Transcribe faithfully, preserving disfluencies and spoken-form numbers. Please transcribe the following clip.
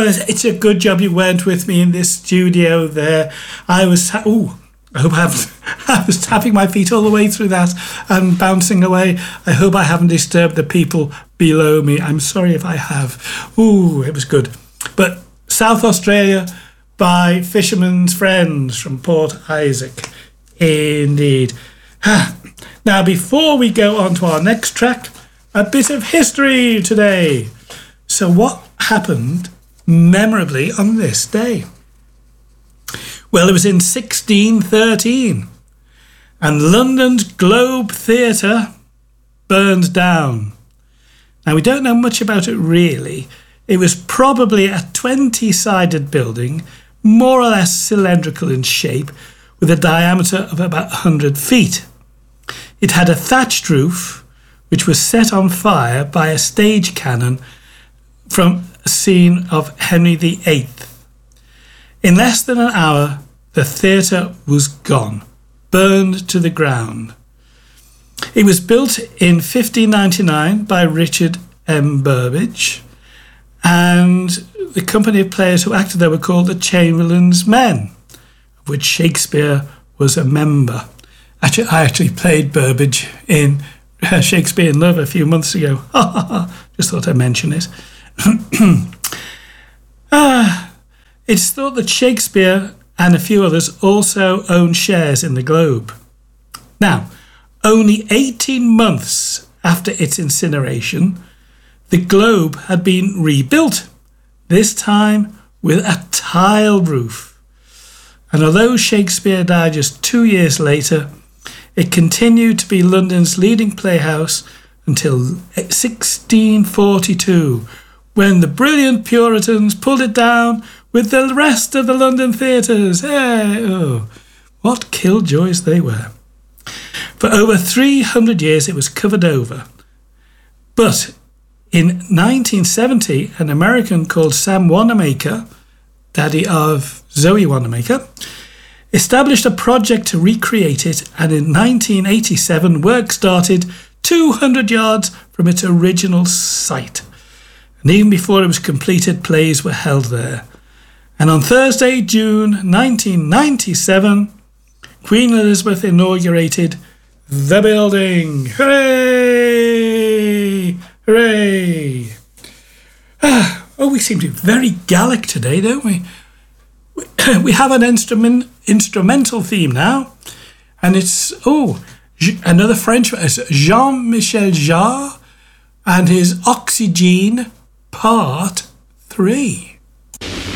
it's a good job you weren't with me in this studio there. I was, oh, I hope I haven't, I was tapping my feet all the way through that and bouncing away. I hope I haven't disturbed the people below me. I'm sorry if I have. Ooh, it was good. But South Australia by Fisherman's Friends from Port Isaac. Indeed. Now, before we go on to our next track, a bit of history today. So what happened memorably on this day? Well, it was in sixteen thirteen, and London's Globe Theatre burned down. Now, we don't know much about it really. It was probably a twenty-sided building, more or less cylindrical in shape, with a diameter of about one hundred feet. It had a thatched roof, which was set on fire by a stage cannon from a scene of Henry the Eighth. In less than an hour, the theatre was gone, burned to the ground. It was built in fifteen ninety-nine by Richard M. Burbage, and the company of players who acted there were called the Chamberlain's Men, of which Shakespeare was a member. Actually, I actually played Burbage in Shakespeare in Love a few months ago. Just thought I'd mention it. ah, it's thought that Shakespeare and a few others also own shares in the Globe. Now, only eighteen months after its incineration, the Globe had been rebuilt, this time with a tiled roof. And although Shakespeare died just two years later, it continued to be London's leading playhouse until sixteen forty-two, when the brilliant Puritans pulled it down with the rest of the London theatres. Hey, oh, what killjoys they were. For over three hundred years it was covered over. But in nineteen seventy, an American called Sam Wanamaker, daddy of Zoe Wanamaker, established a project to recreate it, and in nineteen eighty-seven work started two hundred yards from its original site. And even before it was completed, plays were held there. And on Thursday, June nineteen ninety-seven, Queen Elizabeth inaugurated the building. Hooray! Hooray! Ah, oh, we seem to be very Gallic today, don't we? We have an instrument, instrumental theme now, and it's, oh, another Frenchman, it's Jean-Michel Jarre and his Oxygene Part three.